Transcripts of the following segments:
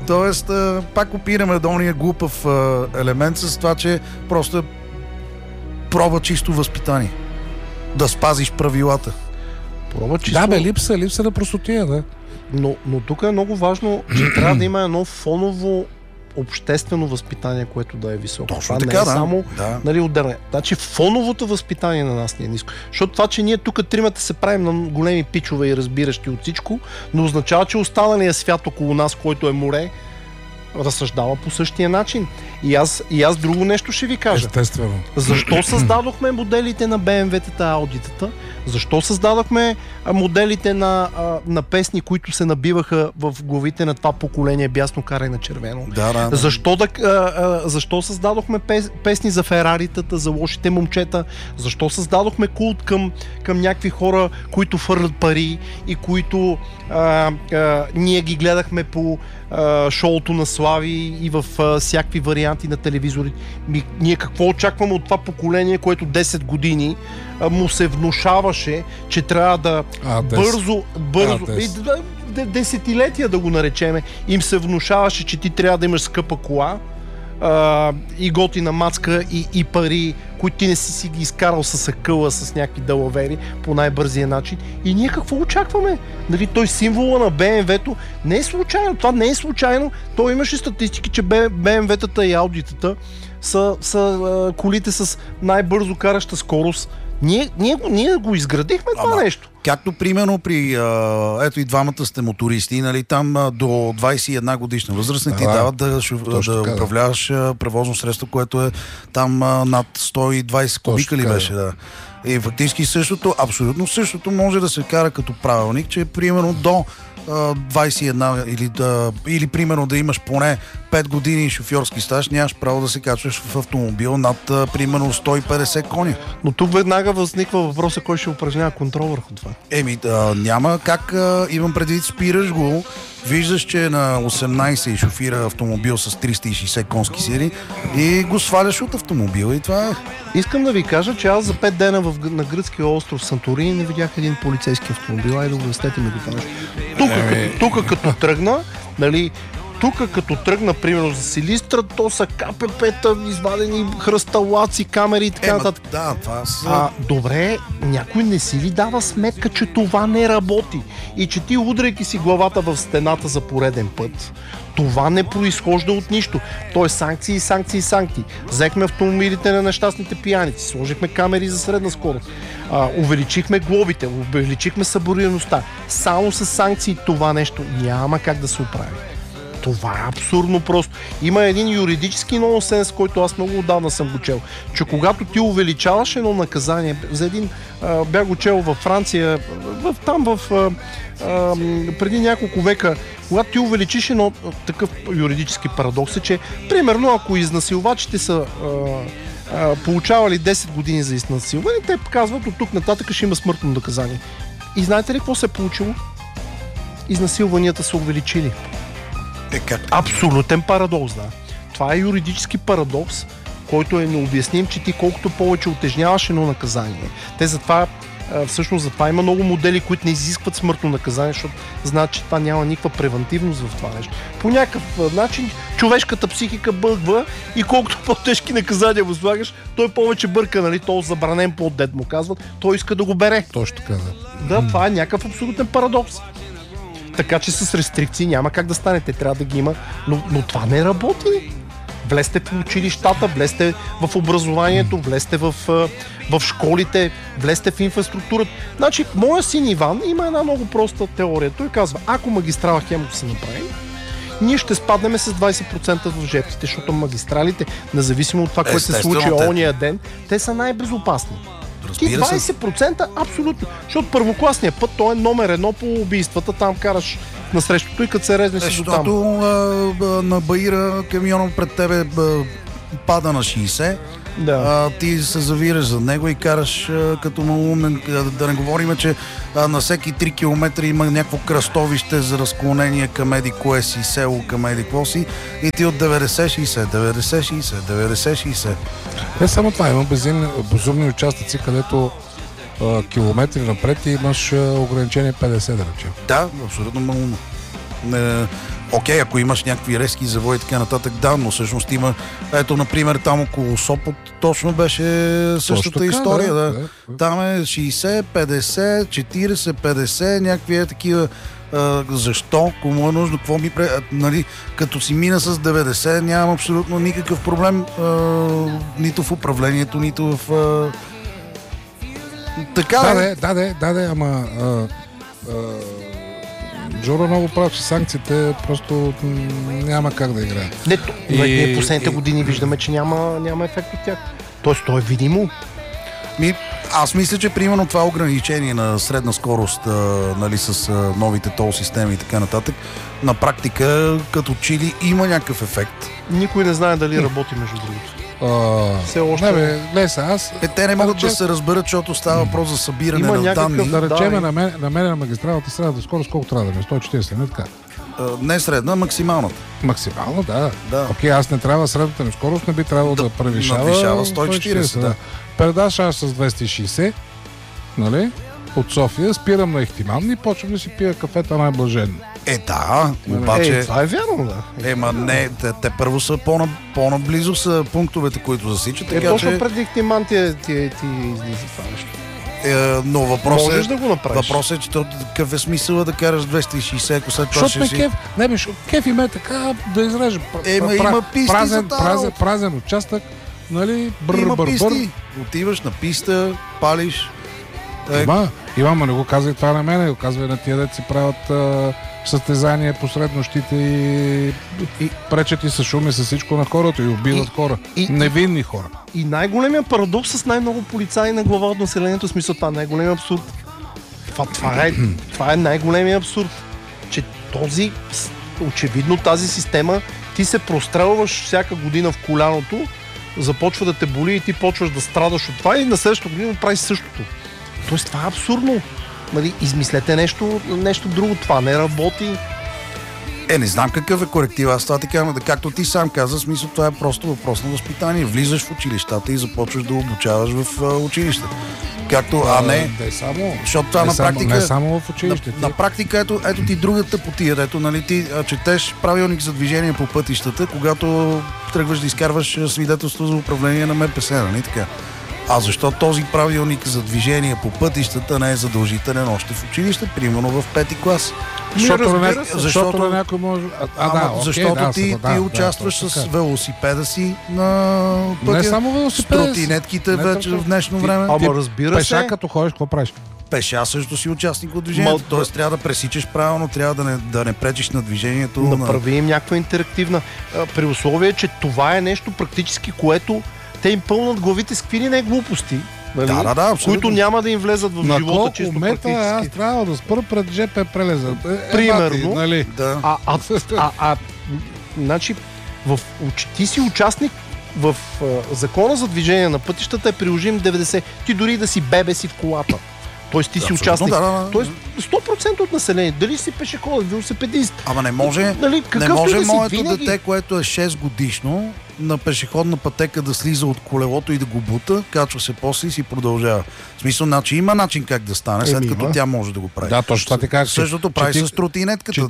Тоест, пак опираме до ония глупав елемент с това, че просто проба чисто възпитание. Да спазиш правилата. Проба чисто... Да, липса на простотия, да. Но тук е много важно, че трябва да има едно фоново обществено възпитание, което да е високо. Точно това така, не е да. само Да. отделение. Значи фоновото възпитание на нас не е ниско. Защото това, че ние тук тримата се правим на големи пичове и разбиращи от всичко, не означава, че останалия свят около нас, който е море, разсъждава по същия начин. И аз друго нещо ще ви кажа. Естествено. Защо създадохме моделите на BMW-тата, Audi-тата? Защо създадохме моделите на песни, които се набиваха в главите на това поколение бясно карай на червено? Да. Защо създадохме песни за Фераритата, за лошите момчета? Защо създадохме култ към някакви хора, които фърлят пари и които ние ги гледахме по шоуто на Слави и в всякакви варианти на телевизори? Ние какво очакваме от това поколение, което 10 години му се внушаваше, че трябва да бързо десетилетия да го наречеме, им се внушаваше, че ти трябва да имаш скъпа кола и готина мацка и пари, които ти не си ги изкарал с акъла, с някакви далавери по най-бързия начин. И ние какво очакваме? Нали, той символа на BMW-то не е случайно. Това не е случайно. Той имаше статистики, че BMW-тата и Audi-тата са колите с най-бързо караща скорост. Ние го изградихме това нещо. Както примерно при ето и двамата сте мотористи, нали, там до 21 годишна възраст не ти дават да управляваш превозно средство, което е там над 120 кубика ли беше. Да. И фактически същото, абсолютно същото може да се кара като правилник, че примерно до 21 или примерно да имаш поне 5 години шофьорски стаж, нямаш право да се качваш в автомобил над примерно 150 коня. Но тук веднага възниква въпроса, кой ще упражнява контрол върху това. Няма как, имам предвид, спираш го, виждаш, че е на 18 и шофира автомобил с 360 конски сили и го сваляш от автомобила и това е. Искам да ви кажа, че аз за 5 дена на гръцкия остров Санторини не видях един полицейски автомобил. Айде да го растете ми го това нещо. Тук като тръгна, нали, като тръгна, примерно за Силистра, то са КПП-та, извадени хръсталаци, камери и така нататък. Да, това са... Добре, някой не си ли дава сметка, че това не работи и че ти, удряйки си главата в стената за пореден път, това не произхожда от нищо. То е санкции. Взехме автомобилите на нещастните пияници, сложихме камери за средна скорост, увеличихме глобите, увеличихме съборираността. Само с санкции това нещо няма как да се оправи. Това е абсурдно просто. Има един юридически нонсенс, който аз много отдавна съм го чел, че когато ти увеличаваш едно наказание, за един бях го чел във Франция, преди няколко века, когато ти увеличиш едно такъв юридически парадокс е, че примерно ако изнасилвачите са получавали 10 години за изнасилване, те казват, от тук нататък ще има смъртно наказание. И знаете ли какво се е получило? Изнасилванията са увеличили. Абсолютен парадокс, да. Това е юридически парадокс, който е необясним, че ти колкото повече утежняваш едно наказание. Всъщност затова има много модели, които не изискват смъртно наказание, защото знаят, че това няма никаква превентивност в това нещо. По някакъв начин човешката психика бъгва и колкото по-тежки наказания възлагаш, той повече бърка, нали, то забранен плод, дед му казват, той иска да го бере. Точно така, да. Да, това е някакъв абсолютен парадокс. Така че с рестрикции няма как да стане, те трябва да ги има, но това не работи. Влезте в училищата, влезте в образованието, влезте в школите, влезте в инфраструктурата. Значи, моя син Иван има една много проста теория. Той казва, ако магистрала Хемус се направи, ние ще спаднем с 20% в жертвите, защото магистралите, независимо от това, което се случи ония ден, те са най-безопасни. Ти 20% абсолютно. Защото първокласният път, той е номер 1 по убийствата, там караш на срещото и като се резнеш си до там. Защото на Баира камиона пред тебе пада на 60, ти се завираш за него и караш като малумен. Да не говорим, че на всеки 3 км има някакво кръстовище за разклонение към еди кое си село, към еди кво си и ти от 90-60. Не само това, има безумни участъци, където километри напред и имаш ограничение 50, да речем. Да, абсолютно малумно. Окей, ако имаш някакви резки завои и така нататък, да, но всъщност има, ето, например, там около Сопот точно беше същата така, история. да. Там е 60, 50, 40, 50, някакви такива. Защо? Кому е нужно? Какво ми нали, като си мина с 90, нямам абсолютно никакъв проблем нито в управлението, нито в... Така Да, ама Джоро много прав, че санкциите просто няма как да играят. Ние последните години виждаме, че няма ефект от тях. Тоест, то е видимо. Аз мисля, че примерно това ограничение на средна скорост, нали, с новите тол системи и така нататък, на практика като чили има някакъв ефект. Никой не знае дали работи, между другото. Все още. Те не могат да се разберат, защото става въпрос за събиране на данни. Да речем, на мен на магистралата средната скорост колко трябва да ме? 140, не така? Не средна, максималната. Максимално, да. Окей, аз не трябва средната ми скорост, не би трябвало да превишава 140, да. Предаш аз с 260, нали? От София, спирам на Ихтиман и почвам да си пия кафета най-блаженно. Да, обаче... Това е вярно, да. Не, те първо са по-наблизо са пунктовете, които засичат. Точно преди Ихтиман ти излиза това нещо. Но можеш да го направиш. Въпросът е, че какъв е смисъл да караш 260, ако след това ще си... Кеф има е така да изрежа. Има писти празен участък, нали? Има писти. Отиваш на писта, палиш. Ама не го казвай това на мен, го казвай на тия, да си правят състезания посред нощите и пречат и с шуми с всичко на хората и убиват хора. Невинни хора. И най-големият парадокс с най-много полицаи на глава от населението, в смисъл това най-големият абсурд. Това е най-големият абсурд. Че очевидно тази система, ти се прострелваш всяка година в коляното, започва да те боли и ти почваш да страдаш от това и на следващата година правиш същото. Тоест това е абсурдно. Нали, измислете нещо друго. Това не работи. Не знам какъв е коректив. Аз това така, както ти сам каза, смисъл това е просто въпрос на възпитание. Влизаш в училищата и започваш да обучаваш в училище. Както, защото това на практика... Не само в училище. На практика, ето ти другата потия, ето, нали, ти четеш правилник за движение по пътищата, когато тръгваш да изкарваш свидетелство за управление на МПС, нали така? А защо този правилник за движение по пътищата не е задължителен още в училище, примерно в 5-ти клас? Защото някой може... Защото ти участваш с велосипеда си на пътя. Не само велосипеда. С тротинетките вече в днешно време. Ама разбира се. Пеша като ходиш, какво правиш? Пеша също си участник от движението. Тоест трябва да пресичаш правилно, трябва да не пречиш на движението. Направи им някаква интерактивна. При условие, че това е нещо практически, което те им пълнат главите с какви не глупости, нали? Които няма да им влезат в живота чисто практически. Аз трябва да спра пред ЖП прелеза. Примерно. Нали? Да. Значи, ти си участник в закона за движение на пътищата е приложим 90. Ти дори да си бебе си в колата. Тоест ти си участник. Тоест 100% от население. Дали си пешеходът, велосипедист. Ама не може, нали, не може моето винаги... дете, което е 6 годишно, на пешеходна пътека да слиза от колелото и да го бута, качва се после и си продължава. В смисъл, има начин как да стане, след като тя може да го прави. Да, точно това ти кажа. Същото прави с тротинетката.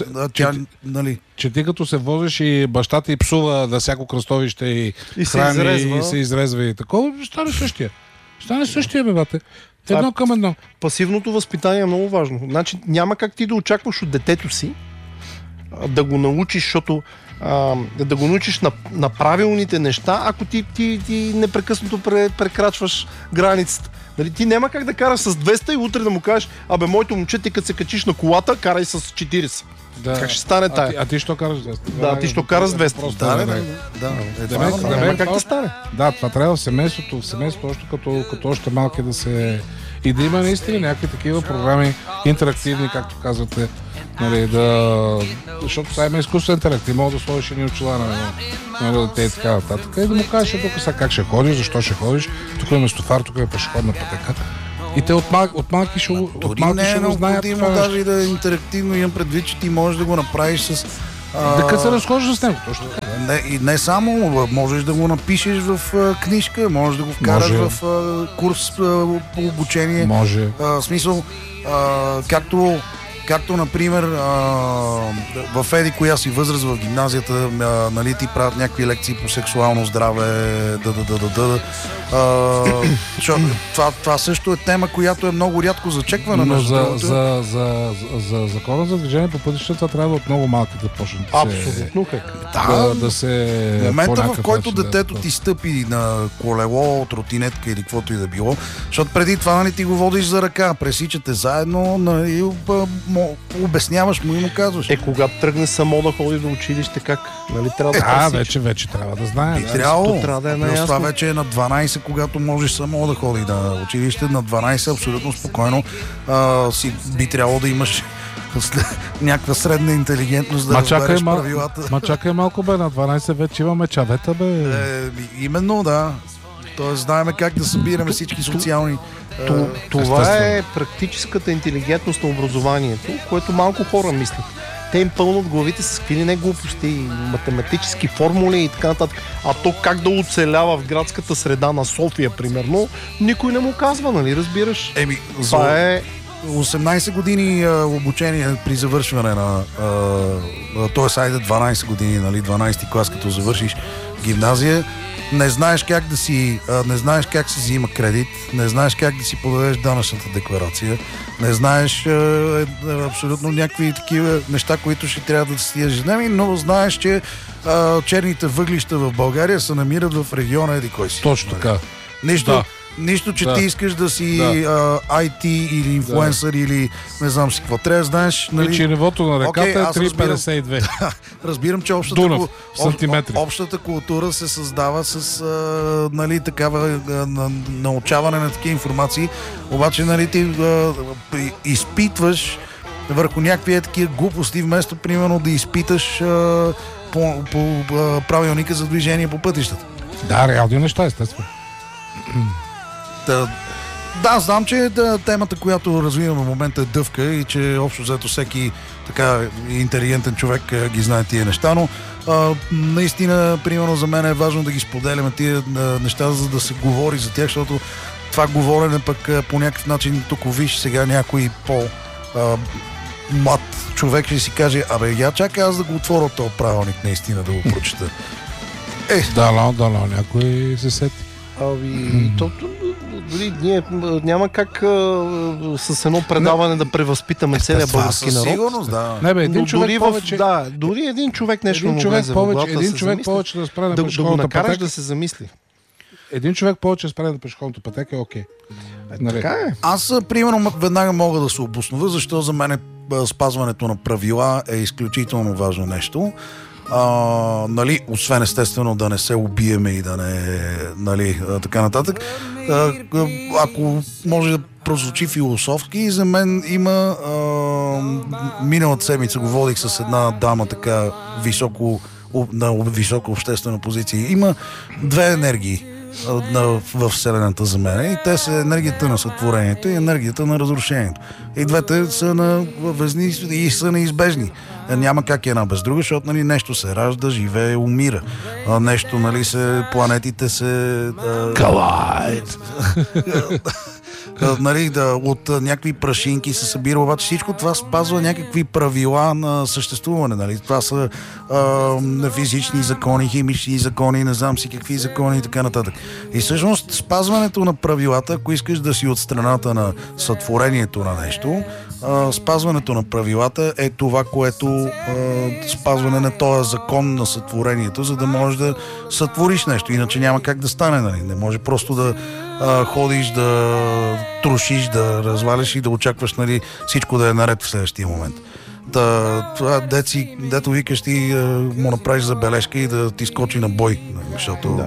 Че ти като се возиш и баща ти псува да всяко кръстовище и храни и се изрезва и такова, стане същия. Стане същия, бебате. Едно към едно. Пасивното възпитание е много важно. Значи няма как ти да очакваш от детето си да го научиш, защото да го научиш на правилните неща, ако ти непрекъснато прекрачваш границата. Нали, ти няма как да караш с 200 и утре да му кажеш, моето момче, ти като се качиш на колата, карай с 40. Да. Как ще стане тая? А ти що караш 200? Да, ти що караш 200. Няма как да стане. Да, това трябва в семейството, още като още малки да се... И да има наистина някакви такива програми, интерактивни, както казвате, нали, защото това има изкуствен интелект. Ти мога да сложиш едни очила на дете и така нататък. И да му кажеш тук сега как ще ходиш, защо ще ходиш, тук е местофар, тук е пешеходна пътека. И те от малки ще го знаят. Дори даже и да е интерактивно, имам предвид, че ти можеш да го направиш с... Да се разхождаш с него, точно. И не само, можеш да го напишеш в книжка, можеш да го вкараш в курс по обучение. Може. В смисъл, както например, в еди коя си възраст в гимназията, нали, ти правят някакви лекции по сексуално здраве, това също е тема, която е много рядко зачеквана. Но за закона за движение по пътищата трябва от много малки да почне абсолютно да се... В момента, в който детето ти стъпи на колело, тротинетка или каквото и да било, защото преди това, нали, ти го водиш за ръка, пресичате заедно, нали, обясняваш му и му казваш. Когато тръгне само да ходи до училище, как? Нали, трябва да вече трябва да знае. Трябва да е наясно. Това вече е на 12, когато можеш само да ходи на училище, на 12 абсолютно спокойно би трябвало да имаш някаква средна интелигентност да разбереш правилата. Чакай малко, бе, на 12 вече имаме чавета, бе. Именно, да. Тоест знаем как да събираме всички социални... Това е практическата интелигентност на образованието, което малко хора мислят. Те им пълнат главите с какви ли не глупости, математически формули и така нататък. А то как да оцелява в градската среда на София, примерно, никой не му казва, нали, разбираш? Това е 18 години обучение при завършване на... т.е. айде 12 години, нали, 12 клас, като завършиш гимназия, не знаеш как да си, не знаеш как се взима кредит, не знаеш как да си подадеш данъчната декларация, не знаеш абсолютно някакви такива неща, които ще трябва да си ежедневни, но знаеш, че черните въглища в България се намират в региона еди кой си. Точно така. Нищо, че ти искаш да си IT или инфлуенсър или не знам си какво. Трябва да знаеш... Нали... И че нивото на реката е 3,52. Разбирам, че общата култура се създава с нали, такава научаване на такива информации. Обаче нали, ти изпитваш върху някакви такива глупости, вместо примерно да изпиташ по правилника за движение по пътищата. Да, реални неща, естествено. Да, знам, че темата, която развиваме в момента е дъвка и че общо взето всеки така интелигентен човек ги знае тия неща, но наистина, примерно за мен е важно да ги споделяме тия неща, за да се говори за тях, защото това говорене пък по някакъв начин, тук виж сега някой млад човек ще си каже, я чакай аз да го отворя този правилник наистина да го прочета. Да, някой се сети. Дори ние няма как с едно предаване да превъзпитаме целия български народ. Сигурност, да. Не, бе, един човек повече. Дори един човек нещо му влезе в главата, един човек повече да спре на пешеходната пътека. Да го накараш да се замисли. Един човек повече да спре на пешеходната пътека е окей. Така е. Аз, примерно, веднага мога да се обоснова, защо за мен спазването на правила е изключително важно нещо. Нали, освен естествено да не се убиеме и да не, нали, така нататък. Ако може да прозвучи философски, за мен има миналата седмица го водих с една дама така на висока обществена позиция. Има две енергии в Вселената за мен и те са енергията на сътворението и енергията на разрушението. И двете са на везни и са неизбежни. Няма как една без друга, защото нали, нещо се ражда, живее, умира. Нещо, нали, планетите се... Колайд! Нали, от някакви прашинки се събира, обаче всичко това спазва някакви правила на съществуване. Нали. Това са физични закони, химични закони, не знам си какви закони и така нататък. И всъщност спазването на правилата, ако искаш да си от страната на сътворението на нещо, спазването на правилата е това, което спазване на този закон на сътворението, за да можеш да сътвориш нещо. Иначе няма как да стане. Нали. Не може просто да ходиш, да трушиш, да разваляш и да очакваш нали, всичко да е наред в следващия момент. Това дето викаш ти му направиш забележка и да ти скочи на бой. Защото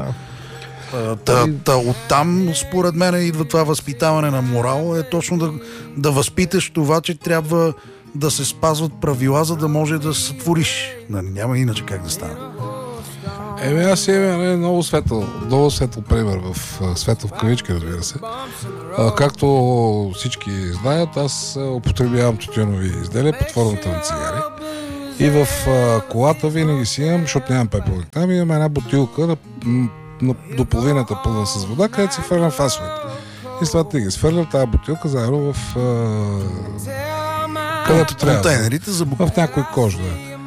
оттам, според мен, идва това възпитаване на морал, е точно да възпиташ това, че трябва да се спазват правила, за да може да сътвориш. Няма иначе как да стане. Аз имам много светъл пример в светъл в кавички, разбира се. Както всички знаят, аз употребявам тютюнови изделия под формата на цигари. И в колата винаги си имам, защото нямам пепелник. Там имам една бутилка до половината пълна с вода, където си фърлям фасовете. И след това ги свърлям тази бутилка заедно в където трябва. Контейнерите за в някой кож, да.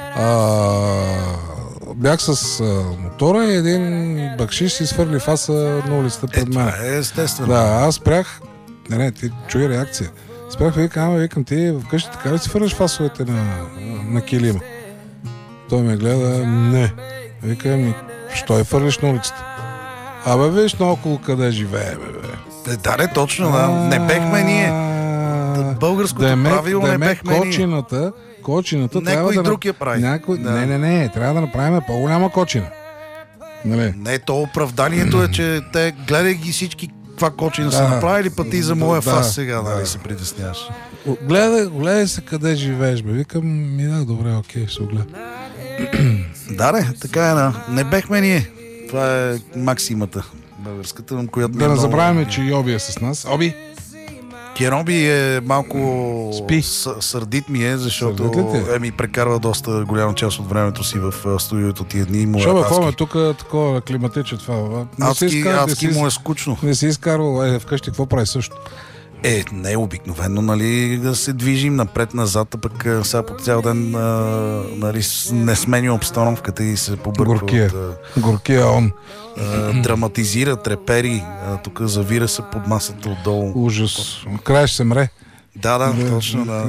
Бях с мотора и един бакшиш си свърли фаса на улицата пред мен. Това е естествено. Да, аз спрях. Не, ти чуй реакция. Спрях, викам, ти вкъщи така ли си фърляш фасовете на килима? Той ме гледа, не. Викам, що я фърлиш на улицата? Виж наоколо къде живее, бе. Да, не, точно, да. Не бехме ние. Българското правило не бехме ние. Кочината някой друг я прави. Не, трябва да направим по-голяма кочина. Нали? Не, то оправданието е, че те гледай ги всички каква кочина са направили, пък ти за моя фас сега, нали, се притесняваш. Гледай се къде живееш, бе. Викам, добре, окей, ще огледа. Да, така е, не бехме ние. Това е максимата българската, която... Да не забравяме, че Йоби е с нас. Оби! Кероби е малко сърдит ми защото ми прекарва доста голяма част от времето си в студиото тия дни. Шо, тук такова климатиче това. Адски му е скучно. Не си изкарвал вкъщи, какво прави също? Не е обикновено, нали, да се движим напред-назад, а пък сега по цял ден нали, не сменя обстановката и се побърква. Горкия он. Драматизира, трепери, тук завира се под масата отдолу. Ужас. Край ще се мре. Да, точно, да.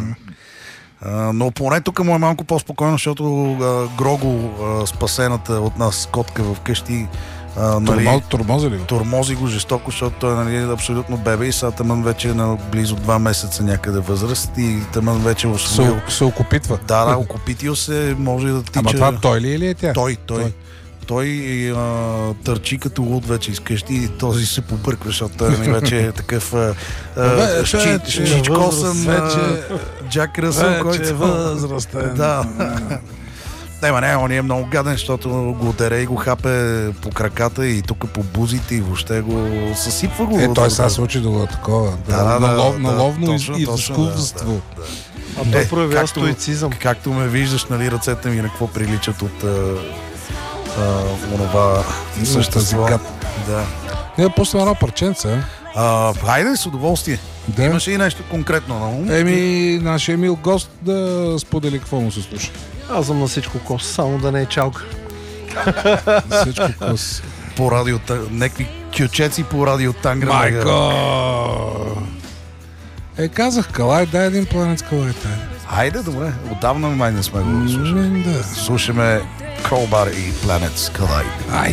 Но поне тук му е малко по-спокойно, защото Грого, спасената от нас котка в къщи, тормози ли го? Тормози го жестоко, защото той е абсолютно бебе и сега тъмън вече е на близо 2 месеца някъде възраст и тъмън вече се окопитва. Да, окопитил се, може да тича. Ама това той ли или е тя? Той търчи като луд вече изкъщи и този се побърква, защото той вече е такъв щичкосан Джак Ръсъл, който е възрастен. Да. Он е много гаден, защото го дере и го хапе по краката и тук по бузите и въобще го съсипва го. Той сега се учи до такова. На ловно изкуство. А той проявява стоицизъм. Както ме виждаш, нали, ръцете ми на какво приличат от онова същество. Да. Не, после едно парченце. Хайде, с удоволствие. Да. Имаше и нещо конкретно на ум? Нашия мил гост да сподели какво му се слуша. Аз съм на всичко кос, само да не е чалка. Всичко кос. По радио, някакви кючеци по радио Тангра. Майко! Казах Калай, дай един планет Калай. Хайде, добре. Отдавна май не сме го слушали. Слушаме Crowbar и Planets Collide.